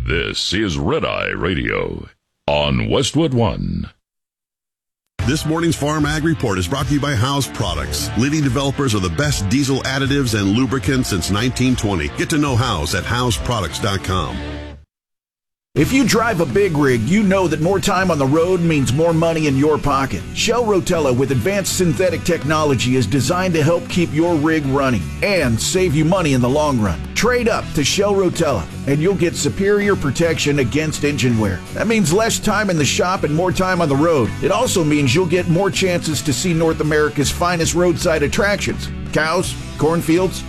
This is Red Eye Radio on Westwood One. This morning's Farm Ag Report is brought to you by House Products, leading developers of the best diesel additives and lubricants since 1920. Get to know House at houseproducts.com. If you drive a big rig, you know that more time on the road means more money in your pocket. Shell Rotella with advanced synthetic technology is designed to help keep your rig running and save you money in the long run. Trade up to Shell Rotella and you'll get superior protection against engine wear. That means less time in the shop and more time on the road. It also means you'll get more chances to see North America's finest roadside attractions. Cows, cornfields,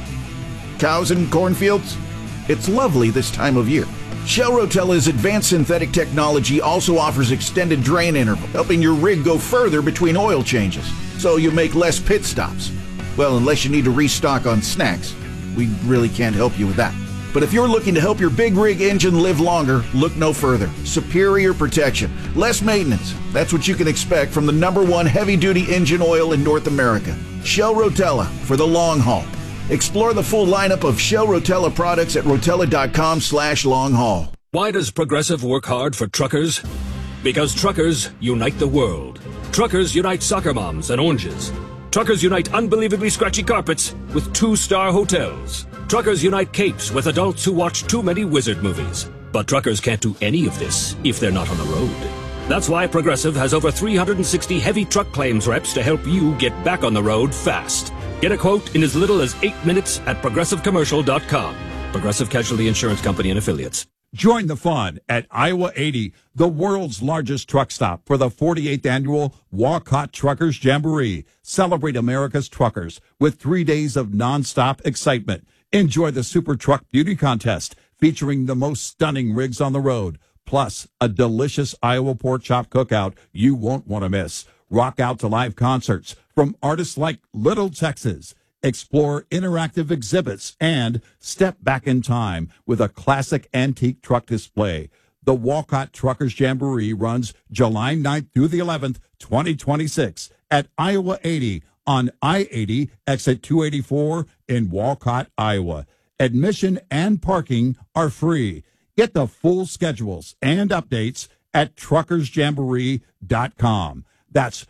cows and cornfields. It's lovely this time of year. Shell Rotella's advanced synthetic technology also offers extended drain interval, helping your rig go further between oil changes, so you make less pit stops. Well, unless you need to restock on snacks. We really can't help you with that. But if you're looking to help your big rig engine live longer, look no further. Superior protection, less maintenance. That's what you can expect from the #1 heavy-duty engine oil in North America. Shell Rotella for the long haul. Explore the full lineup of Shell Rotella products at rotella.com/long-haul. Why does Progressive work hard for truckers? Because truckers unite the world. Truckers unite soccer moms and oranges. Truckers unite unbelievably scratchy carpets with 2-star hotels. Truckers unite capes with adults who watch too many wizard movies. But truckers can't do any of this if they're not on the road. That's why Progressive has over 360 heavy truck claims reps to help you get back on the road fast. Get a quote in as little as 8 minutes at progressivecommercial.com. Progressive Casualty Insurance Company and Affiliates. Join the fun at Iowa 80, the world's largest truck stop, for the 48th annual Walcott Truckers Jamboree. Celebrate America's truckers with 3 days of nonstop excitement. Enjoy the Super Truck Beauty Contest featuring the most stunning rigs on the road, plus a delicious Iowa pork chop cookout you won't want to miss. Rock out to live concerts from artists like Little Texas. Explore interactive exhibits and step back in time with a classic antique truck display. The Walcott Truckers Jamboree runs July 9th through the 11th, 2026 at Iowa 80 on I-80 exit 284 in Walcott, Iowa. Admission and parking are free. Get the full schedules and updates at truckersjamboree.com. That's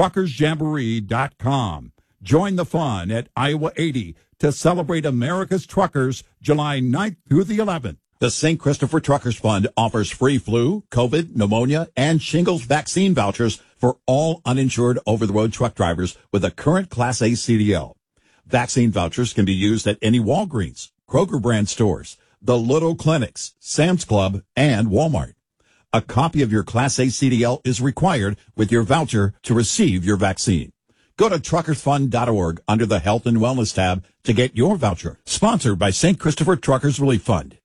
truckersjamboree.com. Join the fun at Iowa 80 to celebrate America's truckers July 9th through the 11th. The St. Christopher Truckers Fund offers free flu, COVID, pneumonia, and shingles vaccine vouchers for all uninsured over-the-road truck drivers with a current Class A CDL. Vaccine vouchers can be used at any Walgreens, Kroger brand stores, the Little Clinics, Sam's Club, and Walmart. A copy of your Class A CDL is required with your voucher to receive your vaccine. Go to truckersfund.org under the Health and Wellness tab to get your voucher. Sponsored by St. Christopher Truckers Relief Fund.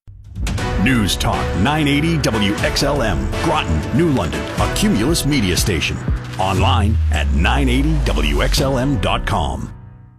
News Talk 980 WXLM, Groton, New London, a Cumulus media station. Online at 980WXLM.com.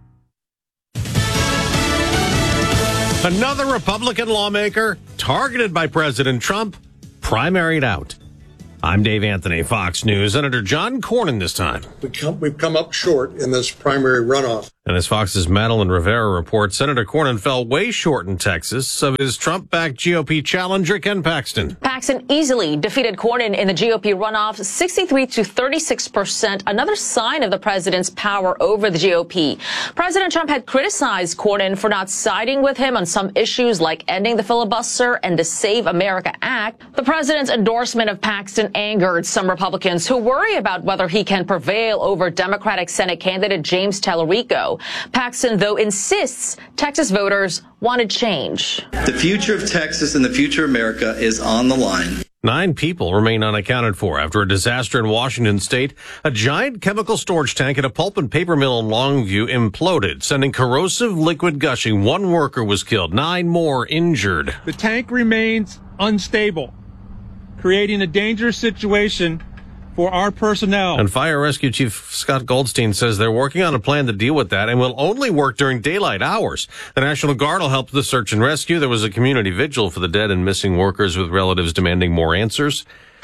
Another Republican lawmaker targeted by President Trump, primaried out. I'm Dave Anthony, Fox News. Senator John Cornyn this time. We've come up short in this primary runoff. And as Fox's Madeline Rivera reports, Senator Cornyn fell way short in Texas of his Trump-backed GOP challenger, Ken Paxton. Paxton easily defeated Cornyn in the GOP runoff, 63 to 36%, another sign of the president's power over the GOP. President Trump had criticized Cornyn for not siding with him on some issues like ending the filibuster and the Save America Act. The president's endorsement of Paxton angered some Republicans who worry about whether he can prevail over Democratic Senate candidate James Tallarico. Paxton, though, insists Texas voters wanted change. The future of Texas and the future of America is on the line. 9 people remain unaccounted for after a disaster in Washington state. A giant chemical storage tank at a pulp and paper mill in Longview imploded, sending corrosive liquid gushing. 1 worker was killed, 9 more injured. The tank remains unstable, creating a dangerous situation for our personnel. And Fire Rescue Chief Scott Goldstein says they're working on a plan to deal with that and will only work during daylight hours. The National Guard will help the search and rescue. There was a community vigil for the dead and missing workers with relatives demanding more answers.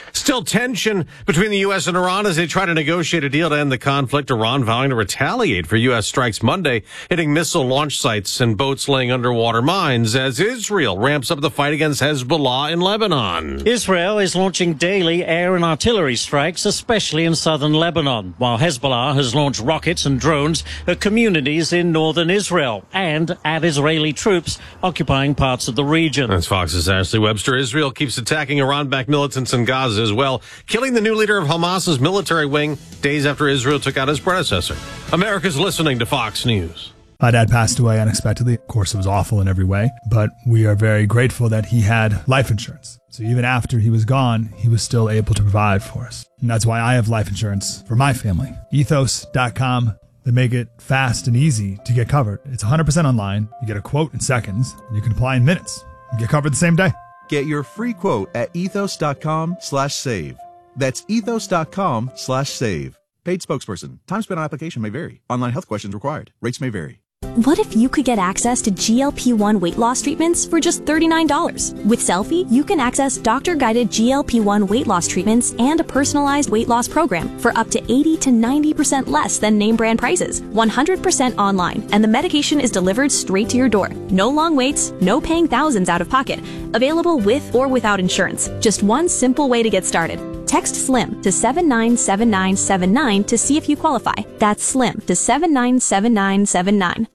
Still tension between the U.S. and Iran as they try to negotiate a deal to end the conflict. Iran vowing to retaliate for U.S. strikes Monday, hitting missile launch sites and boats laying underwater mines as Israel ramps up the fight against Hezbollah in Lebanon. Israel is launching daily air and artillery strikes, especially in southern Lebanon, while Hezbollah has launched rockets and drones at communities in northern Israel and at Israeli troops occupying parts of the region. That's Fox's Ashley Webster. Israel keeps attacking Iran-backed militants in Gaza as well, killing the new leader of Hamas's military wing days after Israel took out his predecessor. America's listening to Fox News. My dad passed away unexpectedly. Of course, it was awful in every way, but we are very grateful that he had life insurance. So even after he was gone, he was still able to provide for us. And that's why I have life insurance for my family. Ethos.com. They make it fast and easy to get covered. It's 100% online. You get a quote in seconds, and you can apply in minutes. You get covered the same day. Get your free quote at ethos.com/save. That's ethos.com/save. Paid spokesperson. Time spent on application may vary. Online health questions required. Rates may vary. What if you could get access to GLP-1 weight loss treatments for just $39? With Selfie, you can access doctor-guided GLP-1 weight loss treatments and a personalized weight loss program for up to 80 to 90% less than name brand prices, 100% online, and the medication is delivered straight to your door. No long waits, no paying thousands out of pocket. Available with or without insurance. Just one simple way to get started. Text SLIM to 797979 to see if you qualify. That's SLIM to 797979.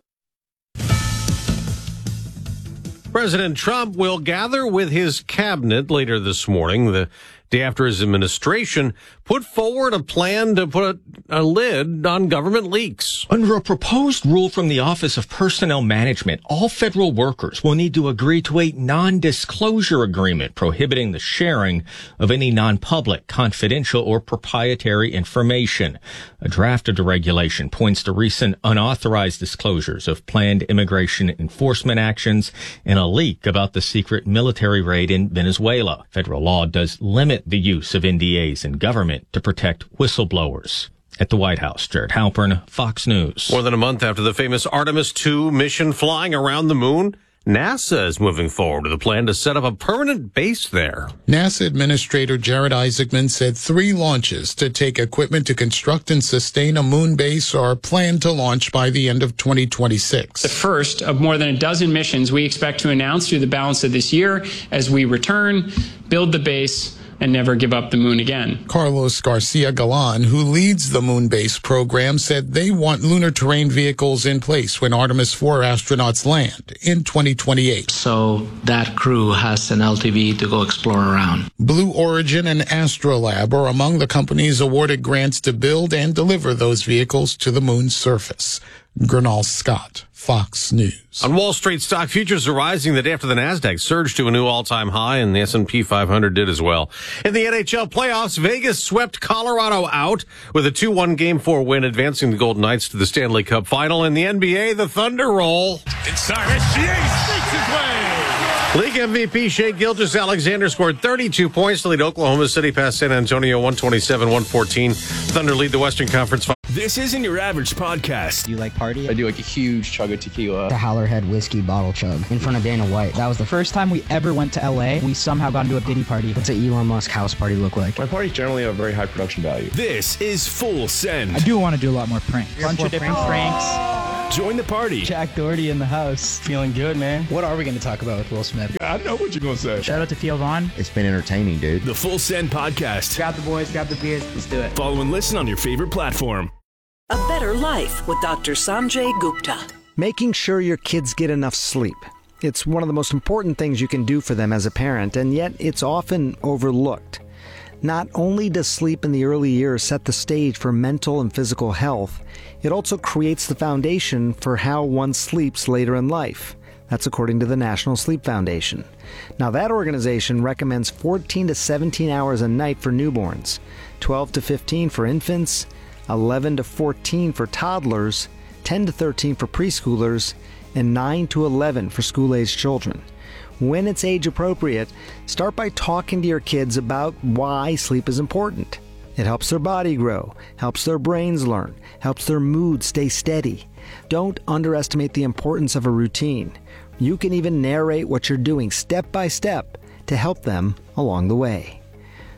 President Trump will gather with his cabinet later this morning, the day after his administration put forward a plan to put a lid on government leaks. Under a proposed rule from the Office of Personnel Management, all federal workers will need to agree to a non-disclosure agreement prohibiting the sharing of any non-public, confidential, or proprietary information. A draft of the regulation points to recent unauthorized disclosures of planned immigration enforcement actions and a leak about the secret military raid in Venezuela. Federal law does limit the use of NDAs in government to protect whistleblowers. At the White House, Jared Halpern, Fox News. More than a month after the famous Artemis II mission flying around the moon, NASA is moving forward with a plan to set up a permanent base there. NASA Administrator Jared Isaacman said 3 launches to take equipment to construct and sustain a moon base are planned to launch by the end of 2026. The first of more than a dozen missions we expect to announce through the balance of this year as we return, build the base, and never give up the moon again. Carlos Garcia Galan, who leads the moon base program, said they want lunar terrain vehicles in place when Artemis 4 astronauts land in 2028. So that crew has an LTV to go explore around. Blue Origin and Astrolab are among the companies awarded grants to build and deliver those vehicles to the moon's surface. Gernal Scott, Fox News. On Wall Street, stock futures are rising the day after the Nasdaq surged to a new all-time high, and the S&P 500 did as well. In the NHL playoffs, Vegas swept Colorado out with a 2-1 Game 4 win, advancing the Golden Knights to the Stanley Cup Final. In the NBA, the Thunder roll. Inside, SGA streaks his way. League MVP Shai Gilgeous-Alexander scored 32 points to lead Oklahoma City past San Antonio 127-114. Thunder lead the Western Conference. This isn't your average podcast. Do you like party? I do like a huge chug of tequila. The Howlerhead whiskey bottle chug in front of Dana White. That was the first time we ever went to LA. We somehow got into a Diddy party. What's an Elon Musk house party look like? My parties generally have very high production value. This is Full Send. I do want to do a lot more pranks. Bunch of different pranks. Join the party. Jack Doherty in the house. Feeling good, man. What are we going to talk about with Will Smith? I know what you're going to say. Shout out to Theo Vaughn. It's been entertaining, dude. The Full Send podcast. Grab the boys, grab the beers. Let's do it. Follow and listen on your favorite platform. A Better Life with Dr. Sanjay Gupta. Making sure your kids get enough sleep. It's one of the most important things you can do for them as a parent, and yet it's often overlooked. Not only does sleep in the early years set the stage for mental and physical health, it also creates the foundation for how one sleeps later in life. That's according to the National Sleep Foundation. Now, that organization recommends 14 to 17 hours a night for newborns, 12 to 15 for infants, 11 to 14 for toddlers, 10 to 13 for preschoolers, and 9 to 11 for school-aged children. When it's age appropriate, start by talking to your kids about why sleep is important. It helps their body grow, helps their brains learn, helps their mood stay steady. Don't underestimate the importance of a routine. You can even narrate what you're doing step by step to help them along the way.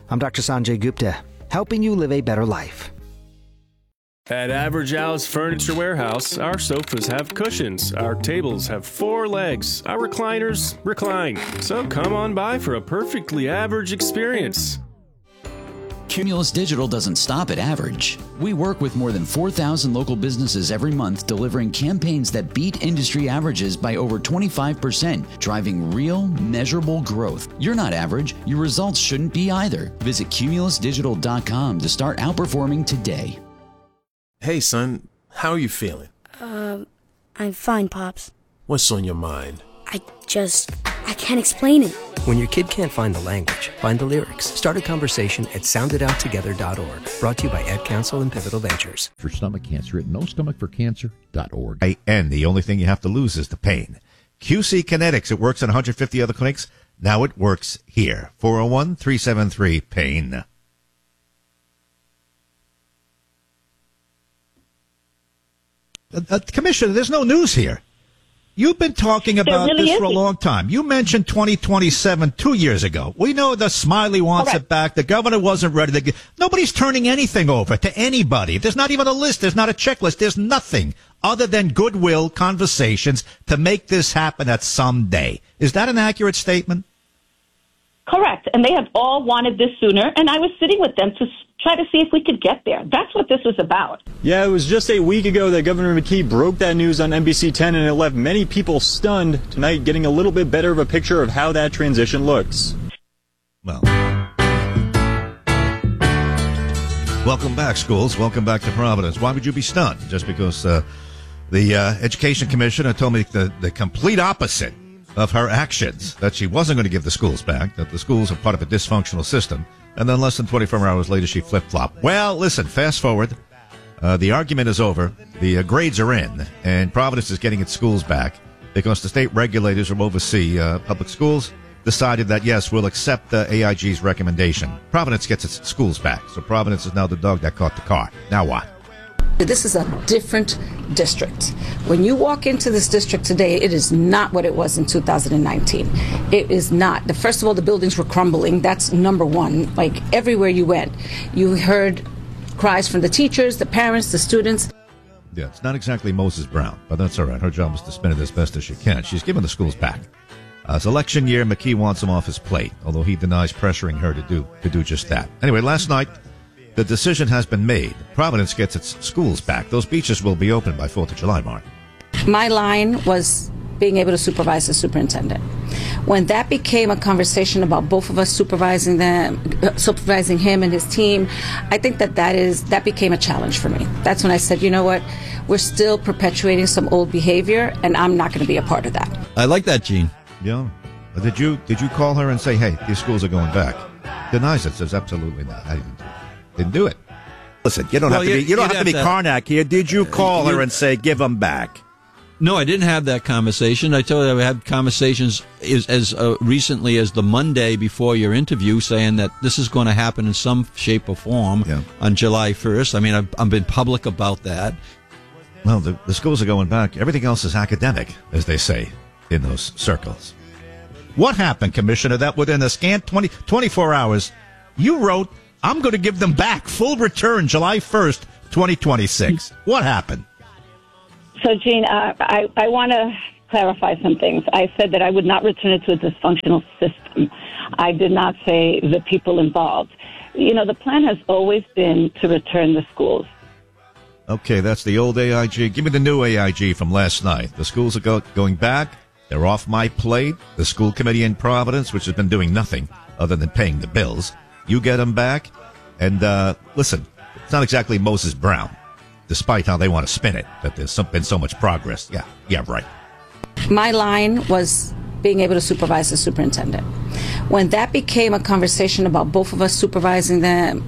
I'm Dr. Sanjay Gupta, helping you live a better life. At Average Al's Furniture Warehouse, our sofas have cushions, our tables have 4 legs, our recliners recline. So come on by for a perfectly average experience. Cumulus Digital doesn't stop at average. We work with more than 4,000 local businesses every month, delivering campaigns that beat industry averages by over 25%, driving real, measurable growth. You're not average. Your results shouldn't be either. Visit cumulusdigital.com to start outperforming today. Hey, son, how are you feeling? I'm fine, Pops. What's on your mind? I can't explain it. When your kid can't find the language, find the lyrics. Start a conversation at sounditouttogether.org. Brought to you by Ed Council and Pivotal Ventures. For stomach cancer at nostomachforcancer.org. And the only thing you have to lose is the pain. QC Kinetics, it works in 150 other clinics. Now it works here. 401-373-PAIN. Commissioner, there's no news here. You've been talking about this for a long time. You mentioned 2027 2 years ago. We know the Smiley wants it back. The governor wasn't ready to get. Nobody's turning anything over to anybody. There's not even a list. There's not a checklist. There's nothing other than goodwill conversations to make this happen at some day. Is that an accurate statement? Correct. And they have all wanted this sooner, and I was sitting with them to try to see if we could get there. That's what this was about. Yeah, it was just a week ago that Governor McKee broke that news on NBC 10, and it left many people stunned. Tonight, getting a little bit better of a picture of how that transition looks. Well, welcome back, schools. Welcome back to Providence. Why would you be stunned? Just because the Education Commissioner told me the complete opposite of her actions, that she wasn't going to give the schools back, that the schools are part of a dysfunctional system, and then less than 24 hours later she flip-flopped. Well, listen, fast forward. The argument is over. The grades are in, and Providence is getting its schools back because the state regulators who oversee public schools decided that, yes, we'll accept AIG's recommendation. Providence gets its schools back, so Providence is now the dog that caught the car. Now what? This is a different district. When you walk into this district today, it is not what it was in 2019. It is not. First of all, the buildings were crumbling. That's number one. Like everywhere you went, you heard cries from the teachers, the parents, the students. Yeah, it's not exactly Moses Brown, but that's all right. Her job is to spin it as best as she can. She's given the schools back. It's election year. McKee wants him off his plate, although he denies pressuring her to do just that. Anyway, last night, the decision has been made. Providence gets its schools back. Those beaches will be open by 4th of July, Mark. My line was being able to supervise the superintendent. When that became a conversation about both of us supervising him and his team, I think that became a challenge for me. That's when I said, you know what, we're still perpetuating some old behavior, and I'm not going to be a part of that. I like that, Gene. Yeah. Did you call her and say, hey, these schools are going back? Denies it, says absolutely not. I didn't do it. Listen, you don't have to be Karnak here. Did you call her and say, give them back? No, I didn't have that conversation. I told you I had conversations as recently as the Monday before your interview saying that this is going to happen in some shape or form on July 1st. I mean, I've been public about that. Well, the schools are going back. Everything else is academic, as they say in those circles. What happened, Commissioner, that within a scant 24 hours, you wrote, I'm going to give them back, full return, July 1st, 2026. What happened? So, Gene, I want to clarify some things. I said that I would not return it to a dysfunctional system. I did not say the people involved. You know, the plan has always been to return the schools. Okay, that's the old AIG. Give me the new AIG from last night. The schools are going back. They're off my plate. The school committee in Providence, which has been doing nothing other than paying the bills, you get them back. And listen, it's not exactly Moses Brown, despite how they want to spin it, that there's been so much progress. Yeah, right. My line was being able to supervise the superintendent. When that became a conversation about both of us supervising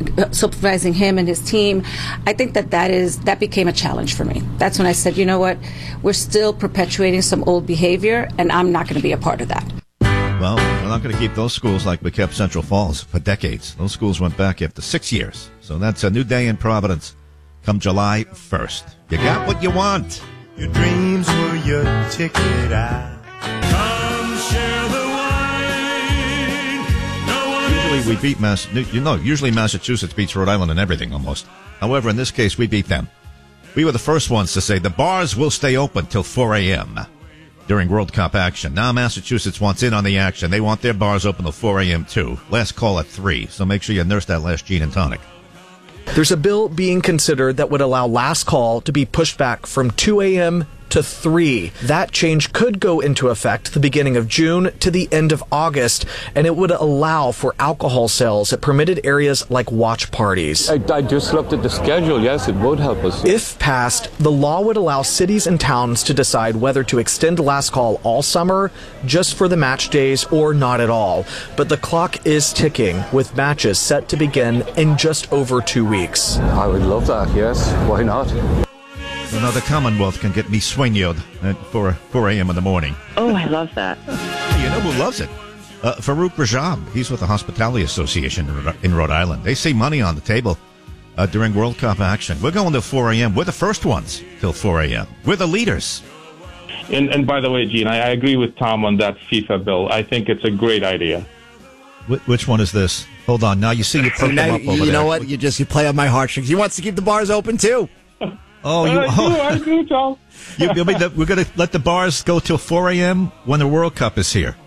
him and his team, I think that became a challenge for me. That's when I said, you know what, we're still perpetuating some old behavior, and I'm not going to be a part of that. Well, we're not going to keep those schools like we kept Central Falls for decades. Those schools went back after 6 years. So that's a new day in Providence come July 1st. You got what you want. Your dreams were your ticket out. Come share the wine. No one Usually we beat usually Massachusetts beats Rhode Island in everything almost. However, in this case, we beat them. We were the first ones to say the bars will stay open till 4 a.m. during World Cup action. Now Massachusetts wants in on the action. They want their bars open till 4 a.m. too. Last call at 3, so make sure you nurse that last gin and tonic. There's a bill being considered that would allow last call to be pushed back from 2 a.m. to 3. That change could go into effect the beginning of June to the end of August, and it would allow for alcohol sales at permitted areas like watch parties. I just looked at the schedule. Yes, it would help us. If passed, the law would allow cities and towns to decide whether to extend last call all summer, just for the match days, or not at all. But the clock is ticking, with matches set to begin in just over 2 weeks. I would love that, yes. Why not? Another Commonwealth can get me swinged at 4 a.m. in the morning. Oh, I love that. You know who loves it? Farouk Rajab. He's with the Hospitality Association in Rhode Island. They see money on the table during World Cup action. We're going till 4 a.m. We're the first ones till 4 a.m. We're the leaders. And by the way, Gene, I agree with Tom on that FIFA bill. I think it's a great idea. Which one is this? Hold on. Now you see you perk them up over there. You know what? You play on my heartstrings. He wants to keep the bars open, too. I do, Tom. We're going to let the bars go till 4 a.m. when the World Cup is here.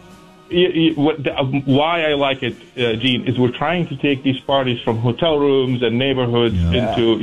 Why I like it, Gene, is we're trying to take these parties from hotel rooms and neighborhoods into,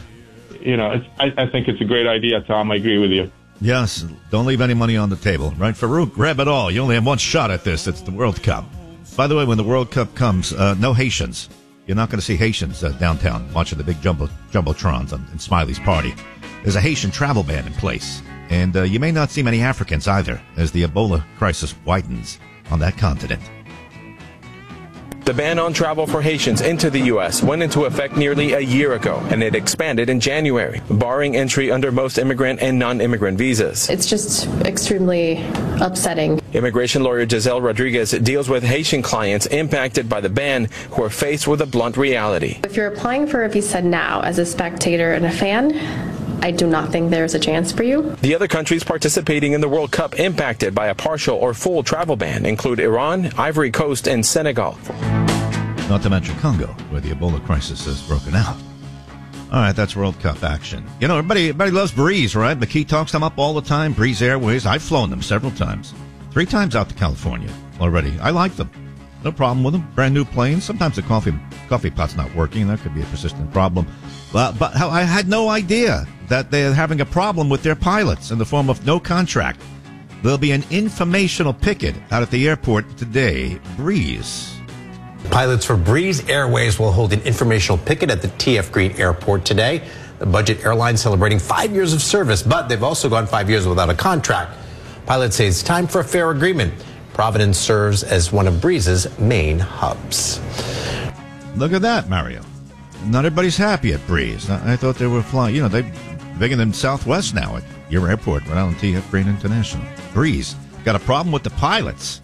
I think it's a great idea, Tom. I agree with you. Yes, don't leave any money on the table, right? Farouk, grab it all. You only have one shot at this. It's the World Cup. By the way, when the World Cup comes, no Haitians. You're not going to see Haitians downtown watching the big jumbotrons in Smiley's party. There's a Haitian travel ban in place. And you may not see many Africans either as the Ebola crisis widens on that continent. The ban on travel for Haitians into the U.S. went into effect nearly a year ago, and it expanded in January, barring entry under most immigrant and non-immigrant visas. It's just extremely upsetting. Immigration lawyer Giselle Rodriguez deals with Haitian clients impacted by the ban who are faced with a blunt reality. If you're applying for a visa now as a spectator and a fan, I do not think there's a chance for you. The other countries participating in the World Cup impacted by a partial or full travel ban include Iran, Ivory Coast, and Senegal. Not to mention Congo, where the Ebola crisis has broken out. All right, that's World Cup action. You know, everybody loves Breeze, right? McKee talks them up all the time. Breeze Airways. I've flown them several times. 3 times out to California already. I like them. No problem with them. Brand new planes. Sometimes the coffee pot's not working. That could be a persistent problem. But I had no idea that they're having a problem with their pilots in the form of no contract. There'll be an informational picket out at the airport today. Breeze. Pilots for Breeze Airways will hold an informational picket at the TF Green Airport today. The budget airline celebrating 5 years of service, but they've also gone 5 years without a contract. Pilots say it's time for a fair agreement. Providence serves as one of Breeze's main hubs. Look at that, Mario. Not everybody's happy at Breeze. I thought they were flying. They're bigger than Southwest now at your airport, Rhode Island TF Green International. Breeze got a problem with the pilots.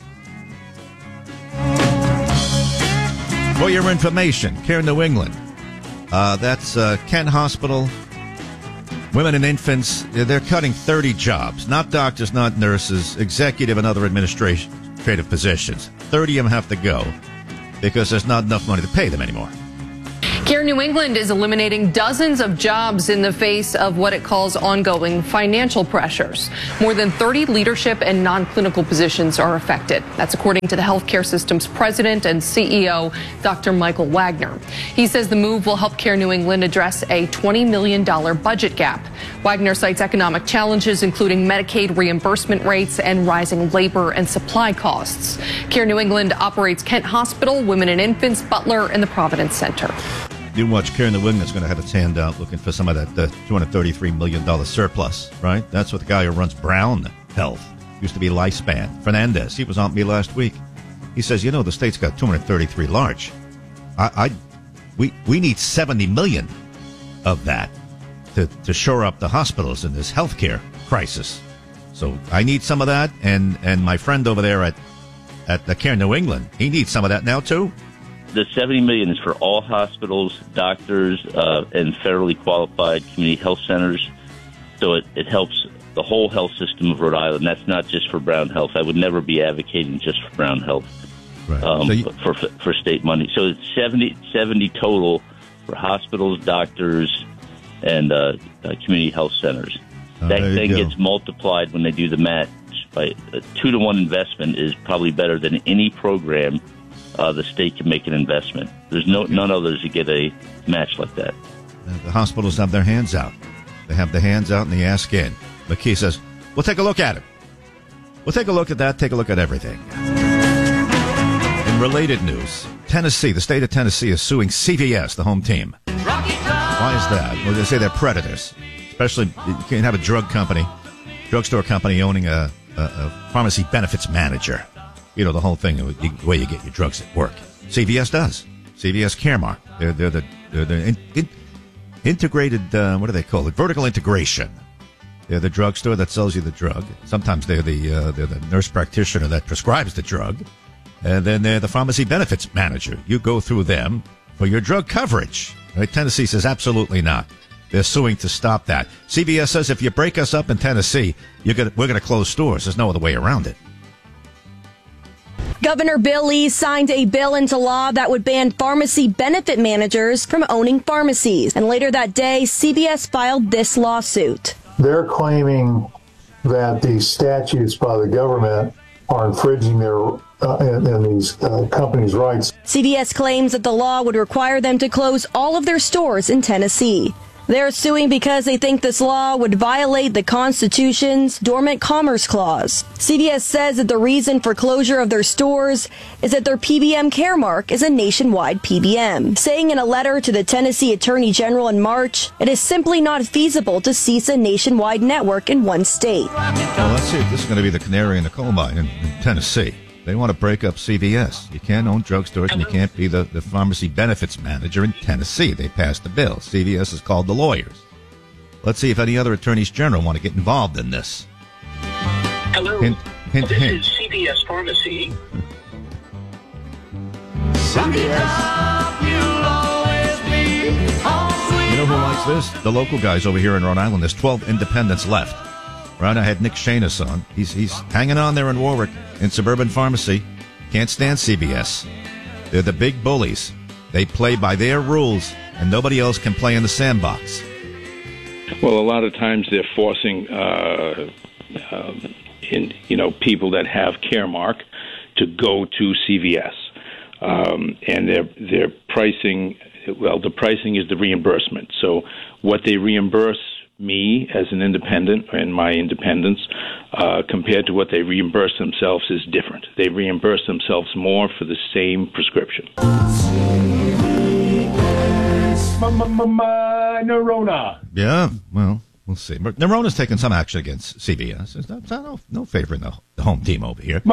For your information, Care New England. That's Kent Hospital. Women and infants, they're cutting 30 jobs. Not doctors, not nurses, executive and other administrative positions. 30 of them have to go because there's not enough money to pay them anymore. Care New England is eliminating dozens of jobs in the face of what it calls ongoing financial pressures. More than 30 leadership and non-clinical positions are affected. That's according to the healthcare system's president and CEO, Dr. Michael Wagner. He says the move will help Care New England address a $20 million budget gap. Wagner cites economic challenges, including Medicaid reimbursement rates and rising labor and supply costs. Care New England operates Kent Hospital, Women and Infants, Butler, and the Providence Center. You watch Care New England's going to have its hand out looking for some of that $233 million surplus, right? That's what the guy who runs Brown Health, used to be Lifespan, Fernandez. He was on me last week. He says, the state's got 233 large. We need 70 million of that to shore up the hospitals in this healthcare crisis. So I need some of that, and my friend over there at the Care New England, he needs some of that now too. The $70 million is for all hospitals, doctors, and federally qualified community health centers. So it helps the whole health system of Rhode Island. That's not just for Brown Health. I would never be advocating just for Brown Health. for state money. So it's 70 total for hospitals, doctors, and community health centers. That then gets multiplied when they do the match by a 2-to-1 investment is probably better than any program the state can make an investment. There's none others that get a match like that. The hospitals have their hands out. They have the hands out and the ask in. McKee says, we'll take a look at it. We'll take a look at that, take a look at everything. In related news, Tennessee, the state of Tennessee is suing CVS, the home team. Why is that? Well, they say they're predators. Especially, you can't have a drugstore company owning a pharmacy benefits manager. You know, the whole thing, the way you get your drugs at work. CVS does. CVS Caremark. They're the integrated, what do they call it? Vertical integration. They're the drugstore that sells you the drug. Sometimes they're the nurse practitioner that prescribes the drug. And then they're the pharmacy benefits manager. You go through them for your drug coverage. Right? Tennessee says absolutely not. They're suing to stop that. CVS says if you break us up in Tennessee, we're going to close stores. There's no other way around it. Governor Bill Lee signed a bill into law that would ban pharmacy benefit managers from owning pharmacies. And later that day, CVS filed this lawsuit. They're claiming that these statutes by the government are infringing their in these companies' rights. CVS claims that the law would require them to close all of their stores in Tennessee. They're suing because they think this law would violate the Constitution's Dormant Commerce Clause. CVS says that the reason for closure of their stores is that their PBM Caremark is a nationwide PBM. Saying in a letter to the Tennessee Attorney General in March, it is simply not feasible to cease a nationwide network in one state. Well, let's see if this is going to be the canary in the coal mine in Tennessee. They want to break up CVS. You can't own drugstores and you can't be the pharmacy benefits manager in Tennessee. They passed the bill. CVS has called the lawyers. Let's see if any other attorneys general want to get involved in this. Hello. Hint, this hint. is CVS Pharmacy. You know who likes this? The local guys over here in Rhode Island. There's 12 independents left. Right, I had Nick Shanus on. He's hanging on there in Warwick in Suburban Pharmacy. Can't stand CVS. They're the big bullies. They play by their rules, and nobody else can play in the sandbox. Well, a lot of times they're forcing, people that have Caremark to go to CVS, and their pricing. Well, the pricing is the reimbursement. So what they reimburse me as an independent and my independence compared to what they reimburse themselves is different. They reimburse themselves more for the same prescription. Nerona. Yeah, well, we'll see. But Nerona's taking some action against CVS. There's no favor in the home team over here.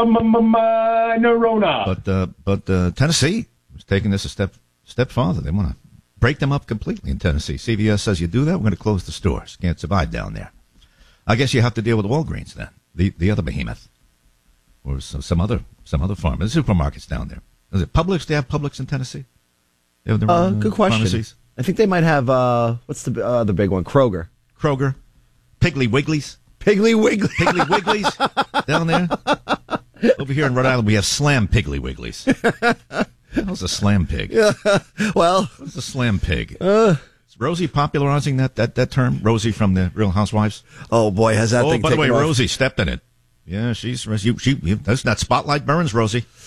Nerona. But Tennessee is taking this a step farther. They want to break them up completely in Tennessee. CVS says you do that, we're going to close the stores. Can't survive down there. I guess you have to deal with Walgreens then, the other behemoth, or some other pharmacies, supermarkets down there. Is it Publix? They have Publix in Tennessee. They have their own, good question. Pharmacies? I think they might have what's the big one? Kroger, Piggly Wigglies down there. Over here in Rhode Island, we have Slam Piggly Wigglies. How's a slam pig? Yeah. Well, what's a slam pig? Is Rosie popularizing that term? Rosie from the Real Housewives? Oh boy, has that thing by the way, taken off. Rosie stepped in it. Yeah, that's that spotlight burns, Rosie.